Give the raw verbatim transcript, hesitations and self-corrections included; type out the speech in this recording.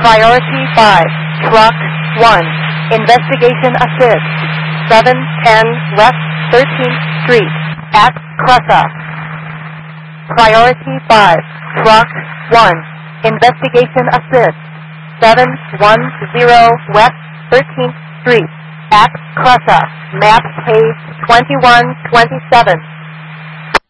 Priority five, Truck one, Investigation Assist, seven ten West thirteenth Street, at Cressa. Priority five, Truck one, Investigation Assist, seven one zero West thirteenth Street, at Cressa. Map page twenty-one twenty-seven.